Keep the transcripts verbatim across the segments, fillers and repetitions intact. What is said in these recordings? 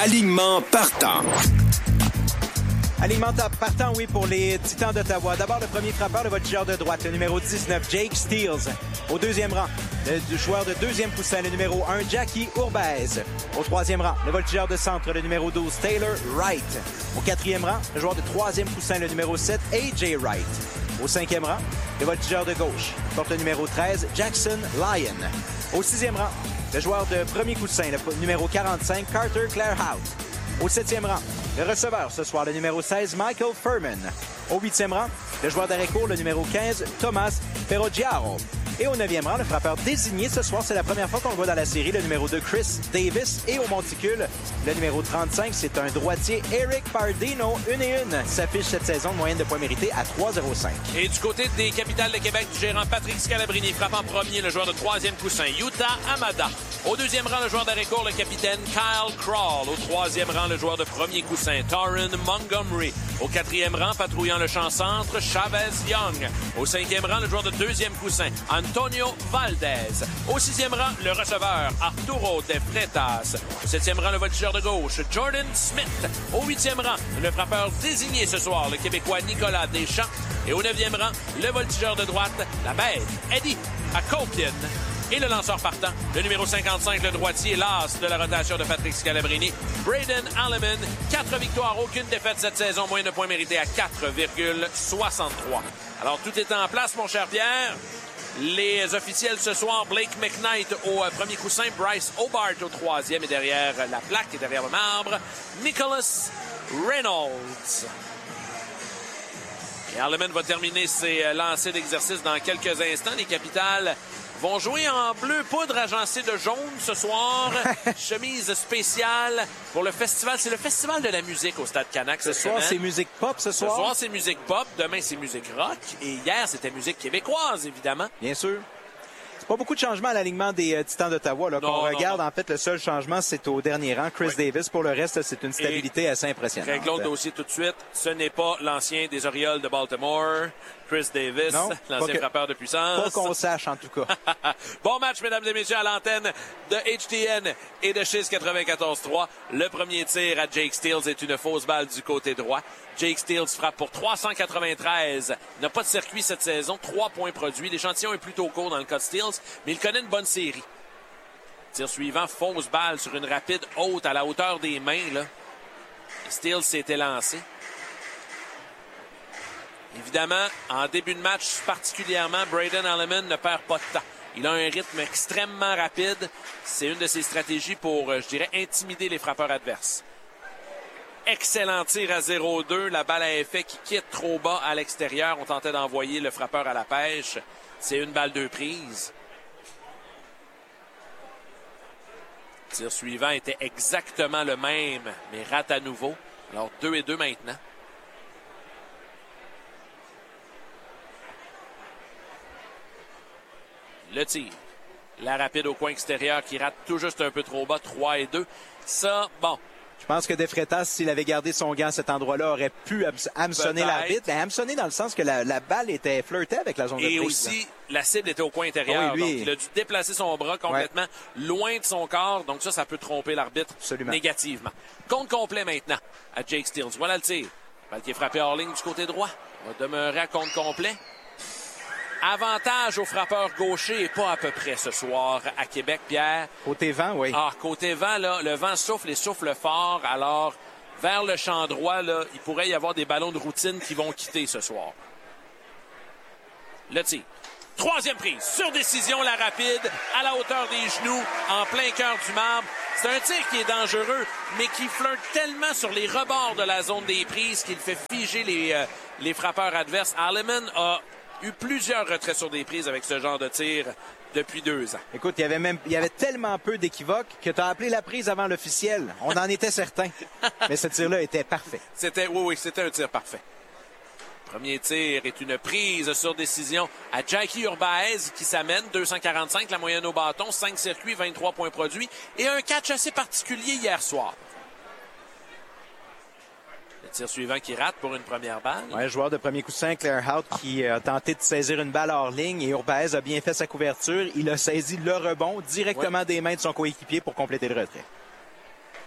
Alignement partant. Alignement partant, oui, pour les Titans d'Ottawa. D'abord, le premier frappeur, le voltigeur de droite, le numéro dix-neuf, Jake Steels. Au deuxième rang, le, le joueur de deuxième coussin, le numéro un, Jackie Urbaez. Au troisième rang, le voltigeur de centre, le numéro douze, Taylor Wright. Au quatrième rang, le joueur de troisième coussin, le numéro sept, A J Wright. Au cinquième rang, le voltigeur de gauche, porte le numéro treize, Jackson Lyon. Au sixième rang, le joueur de premier coussin, le numéro quarante-cinq, Carter Clairhout. Au septième rang, le receveur ce soir, le numéro seize, Michael Furman. Au huitième rang, le joueur d'arrêt court, le numéro quinze, Thomas Ferrogiaro. Et au neuvième rang, le frappeur désigné ce soir, c'est la première fois qu'on le voit dans la série, le numéro deux, Chris Davis. Et au monticule, le numéro trente-cinq, c'est un droitier, Eric Pardino. Une et une s'affiche cette saison de moyenne de points mérités à trois virgule zéro cinq. Et du côté des Capitales de Québec, du gérant Patrick Scalabrini frappe en premier le joueur de troisième coussin, Yuta Hamada. Au deuxième rang, le joueur d'arrêt court, le capitaine Kyle Crawl. Au troisième rang, le joueur de premier coussin, Torrin Montgomery. Au quatrième rang, patrouillant le champ centre, Chavez Young. Au cinquième rang, le joueur de deuxième coussin, Antonio Valdez. Au sixième rang, le receveur, Arturo De Freitas. Au septième rang, le voltigeur de gauche, Jordan Smith. Au huitième rang, le frappeur désigné ce soir, le Québécois Nicolas Deschamps. Et au neuvième rang, le voltigeur de droite, la bête, Eddie Akopian. Et le lanceur partant, le numéro cinquante-cinq, le droitier, l'as de la rotation de Patrick Scalabrini, Braden Alleman. Quatre victoires, aucune défaite cette saison, moyenne de points mérités à quatre virgule soixante-trois. Alors, tout est en place, mon cher Pierre. Les officiels ce soir, Blake McKnight au premier coussin, Bryce Hobart au troisième et derrière la plaque et derrière le marbre, Nicholas Reynolds. Et Alleman va terminer ses lancers d'exercice dans quelques instants. Les Capitales vont jouer en bleu poudre agencé de jaune ce soir. Chemise spéciale pour le festival. C'est le festival de la musique au Stade Canac ce soir. C'est musique pop ce soir. Ce soir, c'est musique pop. Demain, c'est musique rock. Et hier, c'était musique québécoise, évidemment. Bien sûr. C'est pas beaucoup de changements à l'alignement des euh, Titans d'Ottawa. Là, qu'on regarde, non. En fait, le seul changement, c'est au dernier rang, Chris oui. Davis. Pour le reste, c'est une stabilité Et assez impressionnante. Réglons le dossier tout de suite. Ce n'est pas l'ancien des Orioles de Baltimore, Chris Davis, l'ancien frappeur de puissance. Pas qu'on sache, en tout cas. Bon match, mesdames et messieurs, à l'antenne de H T N et de Chiz quatre-vingt-quatorze trois. Le premier tir à Jake Steels est une fausse balle du côté droit. Jake Steels frappe pour trois cent quatre-vingt-treize. Il n'a pas de circuit cette saison. Trois points produits. L'échantillon est plutôt court dans le cas de Steels, mais il connaît une bonne série. Tir suivant, fausse balle sur une rapide haute à la hauteur des mains. Là. Steels s'était lancé. Évidemment, en début de match particulièrement, Braden Alleman ne perd pas de temps. Il a un rythme extrêmement rapide. C'est une de ses stratégies pour, je dirais, intimider les frappeurs adverses. Excellent tir à zéro deux. La balle à effet qui quitte trop bas à l'extérieur. On tentait d'envoyer le frappeur à la pêche. C'est une balle deux prises. Le tir suivant était exactement le même, mais rate à nouveau. Alors deux et deux maintenant. Le tir. La rapide au coin extérieur qui rate tout juste un peu trop bas. trois et deux. Ça, bon. Je pense que De Freitas, s'il avait gardé son gant à cet endroit-là, aurait pu hameçonner l'arbitre. Mais hameçonner dans le sens que la, la balle était flirtée avec la zone de prise. Et aussi, là. La cible était au coin intérieur. Oui, lui... Donc, il a dû déplacer son bras complètement ouais. loin de son corps. Donc ça, ça peut tromper l'arbitre Absolument. négativement. Compte complet maintenant à Jake Steels. Voilà le tir. Balle qui est frappée hors ligne du côté droit. On va demeurer à compte complet. Avantage au frappeur gaucher et pas à peu près ce soir à Québec, Pierre. Côté vent, oui. Ah, côté vent, là, le vent souffle et souffle fort. Alors, vers le champ droit, là, il pourrait y avoir des ballons de routine qui vont quitter ce soir. Le tir. Troisième prise. Sur décision, la rapide, à la hauteur des genoux, en plein cœur du marbre. C'est un tir qui est dangereux, mais qui flirte tellement sur les rebords de la zone des prises qu'il fait figer les, euh, les frappeurs adverses. Alleman a eu plusieurs retraits sur des prises avec ce genre de tir depuis deux ans. Écoute, il y avait même, il y avait tellement peu d'équivoques que tu as appelé la prise avant l'officiel. On en était certain. Mais ce tir-là était parfait. C'était, oui, oui, c'était un tir parfait. Premier tir est une prise sur décision à Jackie Urbaez qui s'amène. deux cent quarante-cinq, la moyenne au bâton, cinq circuits, vingt-trois points produits et un catch assez particulier hier soir. Le tir suivant qui rate pour une première balle. Oui, joueur de premier coussin, Clairhout, qui a tenté de saisir une balle hors ligne et Urbaez a bien fait sa couverture. Il a saisi le rebond directement ouais. des mains de son coéquipier pour compléter le retrait.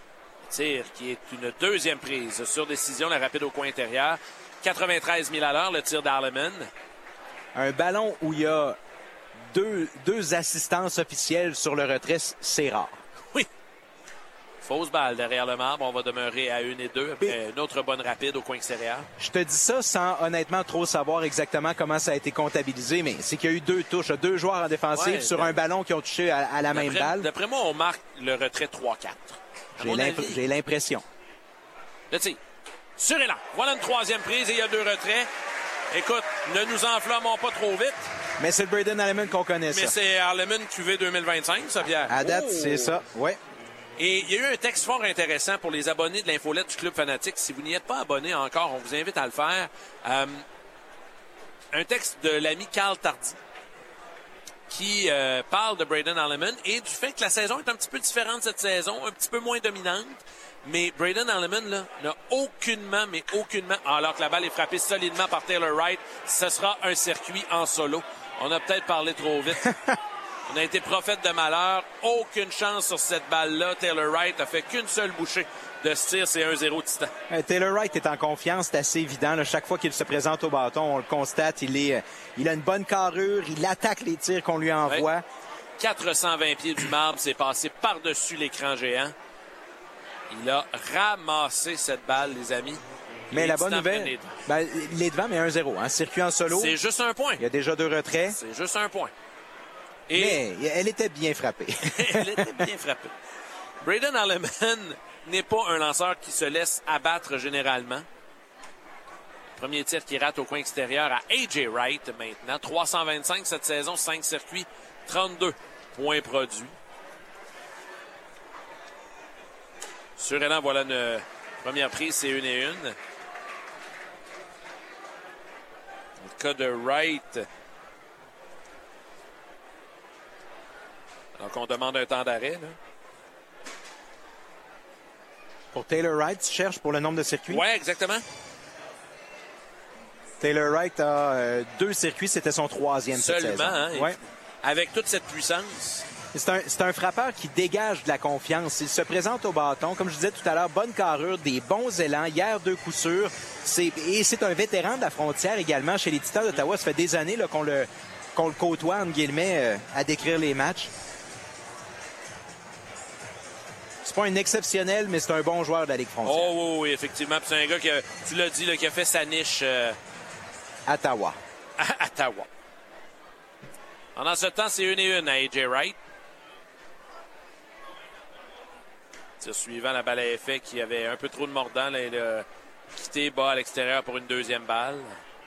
Tir qui est une deuxième prise sur décision, la rapide au coin intérieur. quatre-vingt-treize milles à l'heure, le tir d'Arleman. Un ballon où il y a deux, deux assistances officielles sur le retrait, c'est rare. Oui. Fausse balle derrière le marbre. On va demeurer à une et deux. Après une autre bonne rapide au coin extérieur. Je te dis ça sans honnêtement trop savoir exactement comment ça a été comptabilisé, mais c'est qu'il y a eu deux touches, deux joueurs en défensive ouais, sur un ballon qui ont touché à, à la même balle. D'après moi, on marque le retrait trois quatre. J'ai l'impression. Le tir. Sur élan. Voilà une troisième prise et il y a deux retraits. Écoute, ne nous enflammons pas trop vite. Mais c'est le Braden Alleman qu'on connaît, ça. Mais c'est Alleman Q V deux mille vingt-cinq, ça, Pierre. À date, oh. c'est ça, oui. Et il y a eu un texte fort intéressant pour les abonnés de l'infolette du Club Fanatique. Si vous n'y êtes pas abonné encore, on vous invite à le faire. Euh, un texte de l'ami Carl Tardy qui euh, parle de Braden Alleman et du fait que la saison est un petit peu différente cette saison, un petit peu moins dominante. Mais Braden Alleman là, n'a aucunement, mais aucunement, alors que la balle est frappée solidement par Taylor Wright, ce sera un circuit en solo. On a peut-être parlé trop vite. On a été prophète de malheur. Aucune chance sur cette balle-là. Taylor Wright a fait qu'une seule bouchée de ce tir. C'est un zéro titan. Euh, Taylor Wright est en confiance. C'est assez évident. Là, chaque fois qu'il se présente au bâton, on le constate. Il, est, il a une bonne carrure. Il attaque les tirs qu'on lui envoie. Ouais. quatre cent vingt pieds du marbre. C'est passé par-dessus l'écran géant. Il a ramassé cette balle, les amis. Mais la bonne nouvelle, ben, il est devant, mais un zéro. Hein? Circuit en solo. C'est juste un point. Il y a déjà deux retraits. C'est juste un point. Et... Mais elle était bien frappée. Elle était bien frappée. Braden Alleman n'est pas un lanceur qui se laisse abattre généralement. Premier tir qui rate au coin extérieur à A J Wright maintenant. trois cent vingt-cinq cette saison, cinq circuits, trente-deux points produits. Sur élan, voilà une première prise, c'est une et une. Le cas de Wright. Donc, on demande un temps d'arrêt. Là. Pour Taylor Wright, tu cherches pour le nombre de circuits? Oui, exactement. Taylor Wright a euh, deux circuits, c'était son troisième cette saison. Seulement, hein, ouais. Avec toute cette puissance. C'est un, c'est un frappeur qui dégage de la confiance. Il se présente au bâton. Comme je disais tout à l'heure, bonne carrure, des bons élans. Hier, deux coups sûrs. C'est, et c'est un vétéran de la frontière également chez les Titans d'Ottawa. Ça fait des années là, qu'on, le, qu'on le côtoie, entre guillemets, euh, à décrire les matchs. C'est pas un exceptionnel, mais c'est un bon joueur de la Ligue frontière. Oh oui, oui, effectivement. Puis c'est un gars qui, a, tu l'as dit, là, qui a fait sa niche... Euh... À Ottawa. À Ottawa. Pendant ce temps, c'est une et une à A J Wright. Tir suivant, la balle à effet qui avait un peu trop de mordant. Là, il a quitté bas à l'extérieur pour une deuxième balle.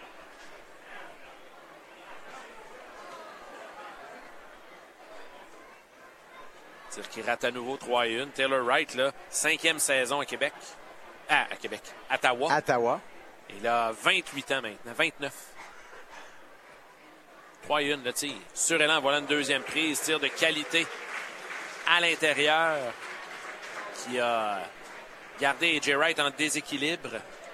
Tir qui rate à nouveau trois et un. Taylor Wright, là, cinquième saison à Québec. Ah, à Québec. À Ottawa. Ottawa. Il a vingt-huit ans maintenant. vingt-neuf. trois et un le tir. Sur élan, voilà une deuxième prise. Tir de qualité à l'intérieur qui a gardé A J Wright en déséquilibre.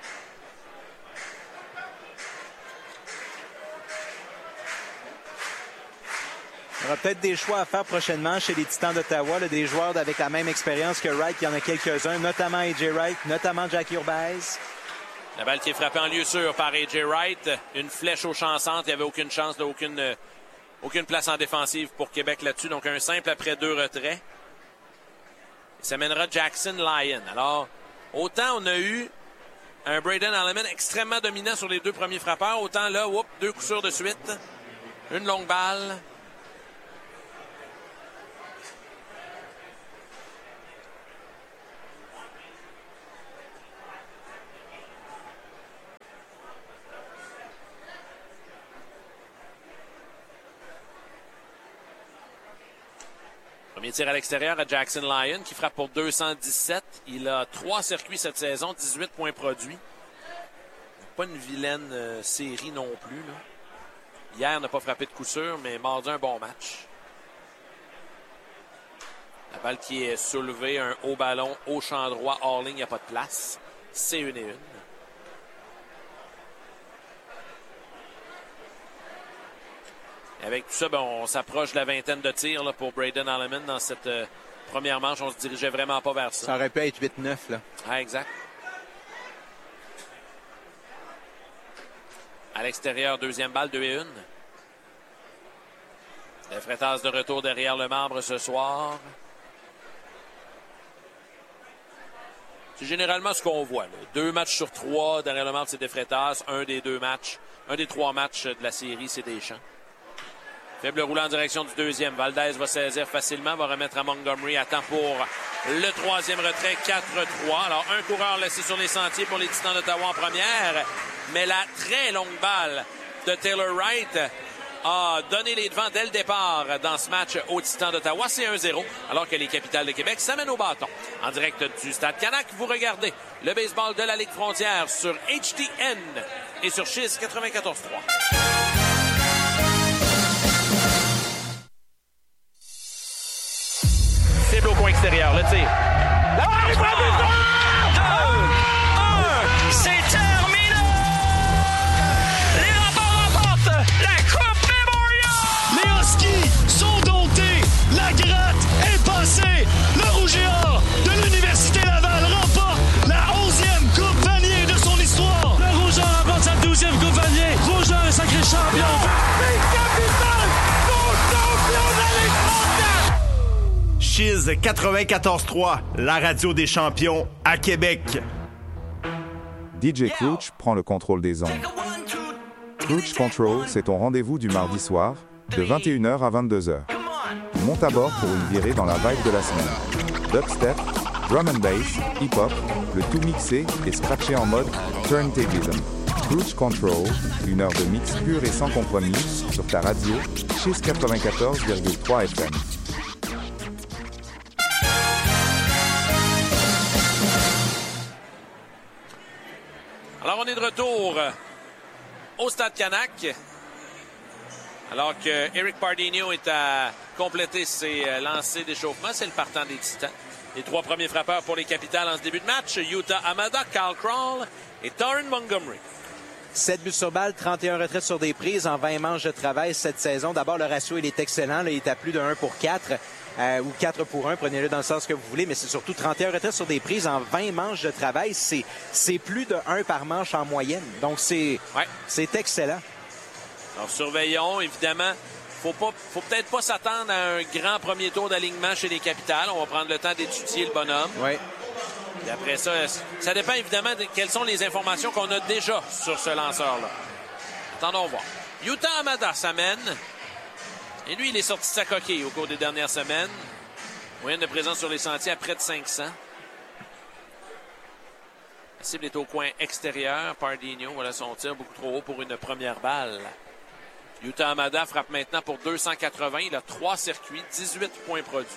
Il y aura peut-être des choix à faire prochainement chez les Titans d'Ottawa, là, des joueurs avec la même expérience que Wright. Il y en a quelques-uns, notamment A J Wright, notamment Jackie Urbaez. La balle qui est frappée en lieu sûr par A J Wright. Une flèche au champ centre. Il n'y avait aucune chance, là, aucune, euh, aucune place en défensive pour Québec là-dessus. Donc un simple après deux retraits. Ça mènera Jackson Lyon. Alors, autant on a eu un Braden Alleman extrêmement dominant sur les deux premiers frappeurs, autant là, whoop, deux coups sûrs de suite. Une longue balle. Premier tir à l'extérieur à Jackson Lyon qui frappe pour deux cent dix-sept. Il a trois circuits cette saison, dix-huit points produits. Pas une vilaine euh, série non plus. Là. Hier, n'a pas frappé de coup sûr, mais mardi, un bon match. La balle qui est soulevée, un haut ballon, au champ droit, hors ligne, il n'y a pas de place. C'est une et une. Avec tout ça, ben, on s'approche de la vingtaine de tirs là, pour Braden Alleman dans cette, euh, Première manche, on se dirigeait vraiment pas vers ça. Ça aurait pu être huit neuf, là. Ah, exact. À l'extérieur, deuxième balle, deux et un. Les Freitas de retour derrière le marbre ce soir. C'est généralement ce qu'on voit. Là. Deux matchs sur trois derrière le marbre, c'est des Freitas. Un des deux matchs, un des trois matchs de la série, c'est Deschamps. Faible roulant en direction du deuxième. Valdez va saisir facilement, va remettre à Montgomery à temps pour le troisième retrait, quatre trois. Alors, un coureur laissé sur les sentiers pour les Titans d'Ottawa en première, mais la très longue balle de Taylor Wright a donné les devants dès le départ dans ce match aux Titans d'Ottawa. C'est un zéro, alors que les Capitales de Québec s'amènent au bâton. En direct du Stade Canac, vous regardez le baseball de la Ligue Frontière sur H D N et sur Chiz quatre-vingt-quatorze trois. Cible au coin extérieur, le tir. Ah, il prend deux, un, c'est terminé! Les Remparts remportent la Coupe Memorial! Les Huskies sont domptés, la gratte est passée. Le Rouge et Or de l'Université Laval remporte la onzième Coupe Vanier de son histoire. Le Rouge et Or remporte sa douzième Coupe Vanier. Rouge et Or est sacré champion. Les Capitals sont champions de la Ligue mondiale! Chiz quatre-vingt-quatorze trois, la radio des champions à Québec. D J Crouch prend le contrôle des ondes. Crouch Control, c'est ton rendez-vous du mardi soir, de vingt et une heures à vingt-deux heures. Monte à bord pour une virée dans la vibe de la semaine. Dubstep, drum and bass, hip-hop, le tout mixé et scratché en mode turntablism. Crouch Control, une heure de mix pur et sans compromis sur ta radio, Chiz quatre-vingt-quatorze virgule trois F M. Alors, on est de retour au Stade Canac. Alors que Eric Pardinho est à compléter ses lancers d'échauffement. C'est le partant des Titans. Les trois premiers frappeurs pour les Capitales en ce début de match. Yuta Amada, Kyle Crawl et Taron Montgomery. sept buts sur balle, trente et un retraits sur des prises en vingt manches de travail cette saison. D'abord, le ratio, il est excellent. Là, il est à plus de un pour quatre. Euh, ou quatre pour un, prenez-le dans le sens que vous voulez, mais c'est surtout trente et un retraits sur des prises en vingt manches de travail. C'est, c'est plus de un par manche en moyenne. Donc, c'est, ouais. c'est excellent. Alors, surveillons, évidemment. Faut pas, faut peut-être pas s'attendre à un grand premier tour d'alignement chez les Capitales. On va prendre le temps d'étudier le bonhomme. Oui. Et après ça, ça dépend évidemment de quelles sont les informations qu'on a déjà sur ce lanceur-là. Attendons voir. Yuta Amada s'amène. Et lui, il est sorti de sa coquille au cours des dernières semaines. Moyenne de présence sur les sentiers à près de cinq cents. La cible est au coin extérieur. Pardinho, voilà son tir, beaucoup trop haut pour une première balle. Yuta Amada frappe maintenant pour deux cent quatre-vingts. Il a trois circuits, dix-huit points produits.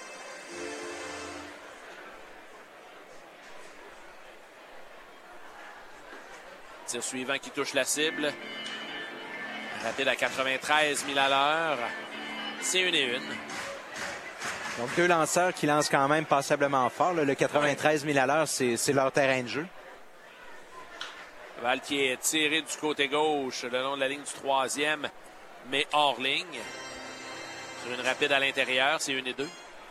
Tir suivant qui touche la cible. Rapide à quatre-vingt-treize milles à l'heure. C'est une et une. Donc, deux lanceurs qui lancent quand même passablement fort. Là. Le quatre-vingt-treize milles à l'heure, c'est, c'est leur terrain de jeu. Balle qui est tirée du côté gauche le long de la ligne du troisième, mais hors ligne. Sur une rapide à l'intérieur, c'est une et deux.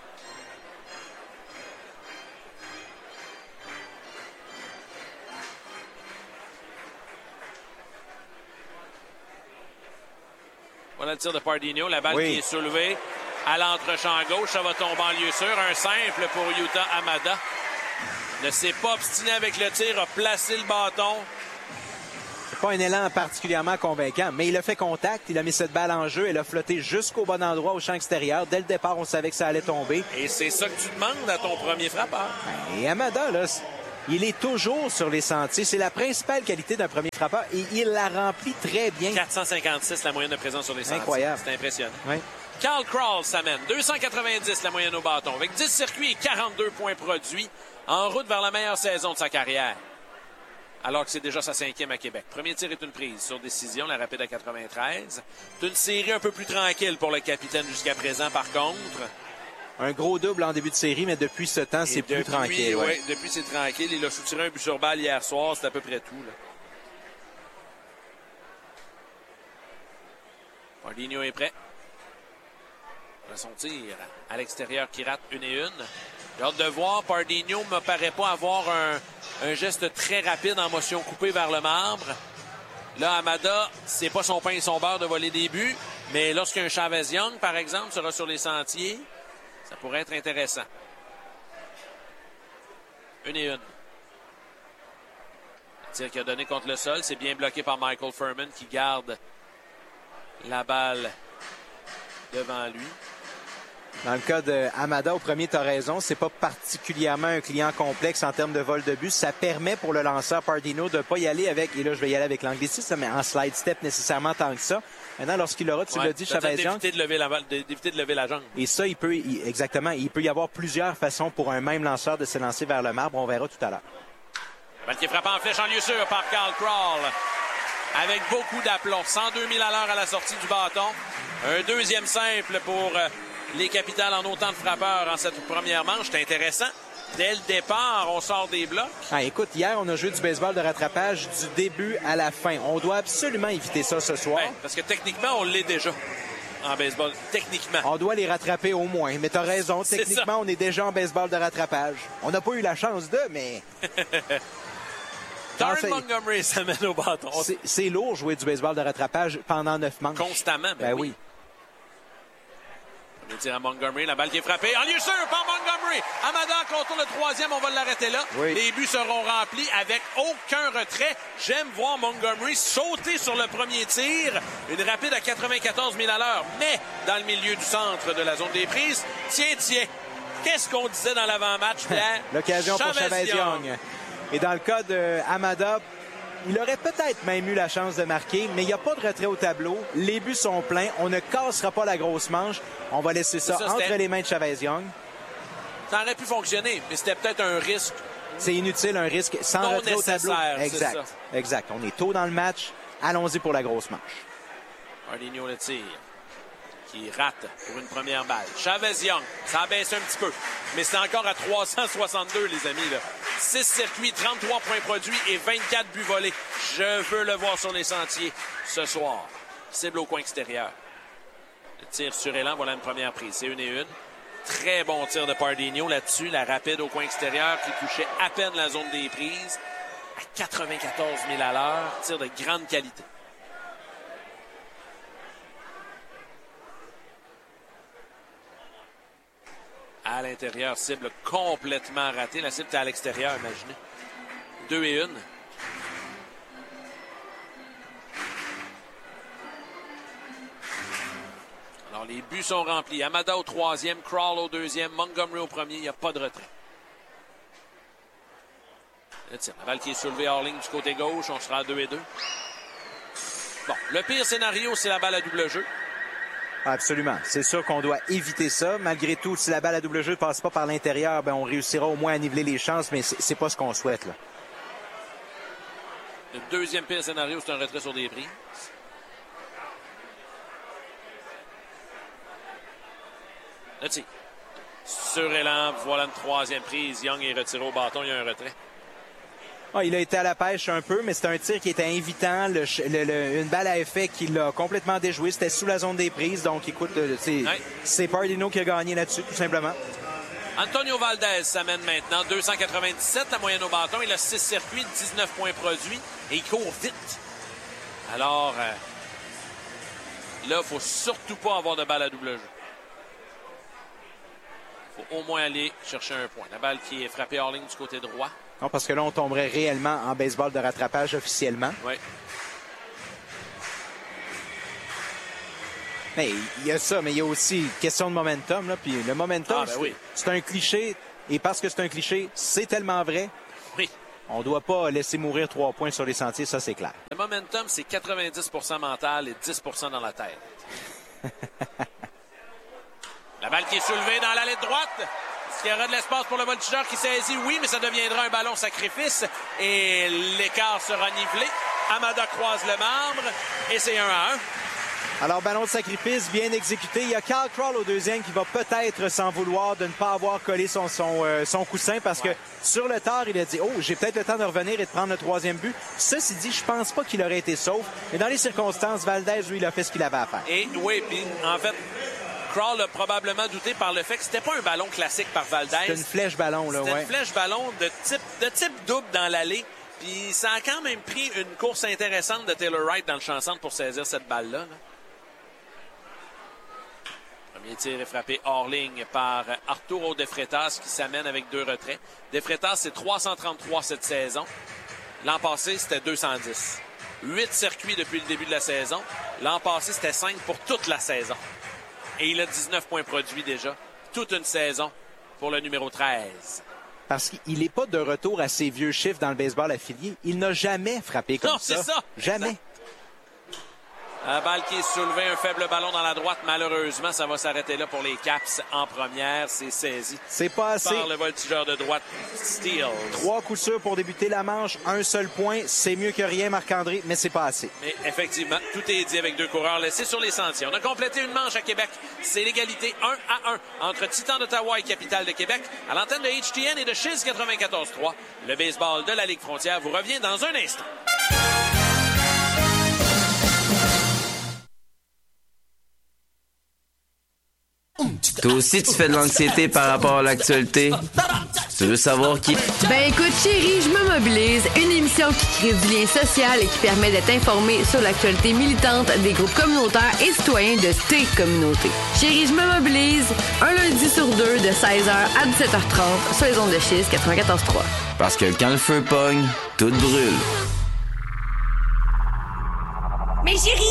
Voilà le tir de Pardinho. La balle oui. qui est soulevée à l'entrechamp gauche. Ça va tomber en lieu sûr. Un simple pour Yuta Amada. Ne s'est pas obstiné avec le tir. A placé le bâton. C'est pas un élan particulièrement convaincant, mais il a fait contact. Il a mis cette balle en jeu. Elle a flotté jusqu'au bon endroit au champ extérieur. Dès le départ, on savait que ça allait tomber. Et c'est ça que tu demandes à ton premier frappeur. Et Amada, là... Il est toujours sur les sentiers. C'est la principale qualité d'un premier frappeur et il la remplit très bien. quatre cent cinquante-six la moyenne de présence sur les sentiers. Incroyable. C'est impressionnant. Oui. Kyle Crawl s'amène. deux cent quatre-vingt-dix la moyenne au bâton. Avec dix circuits et quarante-deux points produits. En route vers la meilleure saison de sa carrière. Alors que c'est déjà sa cinquième à Québec. Premier tir est une prise sur décision. La rapide à quatre-vingt-treize. C'est une série un peu plus tranquille pour le capitaine jusqu'à présent par contre. Un gros double en début de série, mais depuis ce temps, c'est depuis, plus tranquille. Oui, ouais. depuis c'est tranquille. Il a soutiré un but sur balle hier soir. C'est à peu près tout. Là. Pardinho est prêt. Son tir à l'extérieur qui rate une et une. J'ai hâte de voir. Pardinho ne me paraît pas avoir un, un geste très rapide en motion coupée vers le marbre. Là, Amada, c'est pas son pain et son beurre de voler des buts, mais lorsqu'un Chavez Young, par exemple, sera sur les sentiers, ça pourrait être intéressant. Une et une. Le tir qu'il a donné contre le sol, c'est bien bloqué par Michael Furman qui garde la balle devant lui. Dans le cas de Amada, au premier, tu as raison, c'est pas particulièrement un client complexe en termes de vol de but. Ça permet pour le lanceur Pardinho de ne pas y aller avec, et là je vais y aller avec l'anglicisme, mais en slide step nécessairement tant que ça. Maintenant, lorsqu'il aura, tu ouais, l'as dit, Chavez Young. D'éviter de lever la, d'éviter de lever la jambe. Et ça, il peut, il, exactement, il peut y avoir plusieurs façons pour un même lanceur de se lancer vers le marbre. On verra tout à l'heure. Balle qui est frappée en flèche en lieu sûr par Carl Crawl. Avec beaucoup d'aplomb. cent deux mille à l'heure à la sortie du bâton. Un deuxième simple pour euh, les Capitals en autant de frappeurs en cette première manche. C'est intéressant. Dès le départ, on sort des blocs. Ah, écoute, hier, on a joué du baseball de rattrapage du début à la fin. On doit absolument éviter ça ce soir. Ben, parce que techniquement, on l'est déjà en baseball. Techniquement. On doit les rattraper au moins. Mais t'as raison, C'est techniquement, ça. on est déjà en baseball de rattrapage. On n'a pas eu la chance de, mais... Darren c'est... Montgomery s'amène au bâton. C'est, c'est lourd jouer du baseball de rattrapage pendant neuf manches. Constamment, ben, ben oui. oui. On tire à Montgomery, la balle qui est frappée. En lieu sûr par Montgomery. Amada contourne le troisième, on va l'arrêter là. Oui. Les buts seront remplis avec aucun retrait. J'aime voir Montgomery sauter sur le premier tir. Une rapide à quatre-vingt-quatorze mille à l'heure, mais dans le milieu du centre de la zone des prises. Tiens, tiens. Qu'est-ce qu'on disait dans l'avant-match, Pierre? L'occasion pour Chavez Young. Et dans le cas de Amada, il aurait peut-être même eu la chance de marquer, mais il n'y a pas de retrait au tableau. Les buts sont pleins. On ne cassera pas la grosse manche. On va laisser ça, ça entre c'était... les mains de Chavez Young. Ça aurait pu fonctionner, mais c'était peut-être un risque. C'est inutile, un risque sans non retrait au tableau. Exact. Ça. Exact. On est tôt dans le match. Allons-y pour la grosse manche. Pardinho le tire, qui rate pour une première balle. Chavez Young, ça a baissé un petit peu, mais c'est encore à trois cent soixante-deux, les amis. Là. six circuits, trente-trois points produits et vingt-quatre buts volés. Je veux le voir sur les sentiers ce soir. Cible au coin extérieur. Le tir sur élan, voilà une première prise. C'est une et une. Très bon tir de Pardinho là-dessus. La rapide au coin extérieur qui touchait à peine la zone des prises. À quatre-vingt-quatorze mille à l'heure. Tir de grande qualité. À l'intérieur, cible complètement ratée. La cible était à l'extérieur, imaginez. Deux et une. Alors, les buts sont remplis. Amada au troisième, Crawl au deuxième, Montgomery au premier. Il n'y a pas de retrait. Le tir. La balle qui est soulevée hors ligne du côté gauche. On sera à deux et deux. Bon, le pire scénario, c'est la balle à double jeu. Absolument. C'est sûr qu'on doit éviter ça. Malgré tout, si la balle à double jeu ne passe pas par l'intérieur, ben on réussira au moins à niveler les chances, mais c'est, c'est pas ce qu'on souhaite, là. Le deuxième pire scénario, c'est un retrait sur des prises. Le tir. Sur élan, voilà une troisième prise. Young est retiré au bâton, il y a un retrait. Ah, il a été à la pêche un peu, mais c'est un tir qui était invitant. Le, le, le, une balle à effet qui l'a complètement déjoué. C'était sous la zone des prises. Donc, écoute, c'est, ouais. c'est Pardinho qui a gagné là-dessus, tout simplement. Antonio Valdez s'amène maintenant. deux cent quatre-vingt-dix-sept, la moyenne au bâton. Il a six circuits, dix-neuf points produits. Et il court vite. Alors, euh, là, il ne faut surtout pas avoir de balle à double jeu. Il faut au moins aller chercher un point. La balle qui est frappée hors ligne du côté droit. Non, parce que là, on tomberait réellement en baseball de rattrapage officiellement. Oui. Mais il y a ça, mais il y a aussi question de momentum. Là, puis le momentum, ah, ben oui. c'est, c'est un cliché. Et parce que c'est un cliché, c'est tellement vrai. Oui. On ne doit pas laisser mourir trois points sur les sentiers, ça, c'est clair. Le momentum, c'est quatre-vingt-dix pour cent mental et dix pour cent dans la tête. La balle qui est soulevée dans l'allée de droite. Est-ce qu'il y aura de l'espace pour le voltigeur qui saisit? Oui, mais ça deviendra un ballon sacrifice. Et l'écart sera nivelé. Amada croise le marbre. Et c'est un à un. Alors, ballon de sacrifice bien exécuté. Il y a Carl Crawl au deuxième qui va peut-être s'en vouloir de ne pas avoir collé son, son, euh, son coussin parce ouais. que sur le tard, il a dit « Oh, j'ai peut-être le temps de revenir et de prendre le troisième but. » Ceci dit, je pense pas qu'il aurait été sauf. Mais dans les circonstances, Valdez, lui, il a fait ce qu'il avait à faire. Et oui, puis en fait, Krall a probablement douté par le fait que c'était pas un ballon classique par Valdez. C'était une flèche ballon, là, C'était ouais. une flèche ballon de type, de type double dans l'allée. Puis ça a quand même pris une course intéressante de Taylor Wright dans le champ centre pour saisir cette balle-là. Là. Premier tir est frappé hors ligne par Arturo De Freitas qui s'amène avec deux retraits. De Freitas, c'est trois cent trente-trois cette saison. L'an passé, c'était deux cent dix. Huit circuits depuis le début de la saison. L'an passé, c'était cinq pour toute la saison. Et il a dix-neuf points produits déjà. Toute une saison pour le numéro treize. Parce qu'il n'est pas de retour à ses vieux chiffres dans le baseball affilié. Il n'a jamais frappé comme non, ça. Non, c'est ça. Jamais. La balle qui est soulevée, un faible ballon dans la droite. Malheureusement, ça va s'arrêter là pour les Caps en première. C'est saisi. C'est pas assez. Par le voltigeur de droite, Steele. Trois coups sûrs pour débuter la manche. Un seul point. C'est mieux que rien, Marc-André, mais c'est pas assez. Mais effectivement, tout est dit avec deux coureurs laissés sur les sentiers. On a complété une manche à Québec. C'est l'égalité un à un entre Titan d'Ottawa et Capitale de Québec. À l'antenne de H T N et de Chiz quatre-vingt-quatorze trois. Le baseball de la Ligue Frontière vous revient dans un instant. Toi aussi, tu fais de l'anxiété par rapport à l'actualité? Tu veux savoir qui... Ben écoute, chérie, je me mobilise. Une émission qui crée du lien social et qui permet d'être informé sur l'actualité militante des groupes communautaires et citoyens de tes communautés. Chérie, je me mobilise. Un lundi sur deux, de seize heures à dix-sept heures trente, sur les ondes de Chiz quatre-vingt-quatorze trois. Parce que quand le feu pogne, tout brûle. Mais chérie,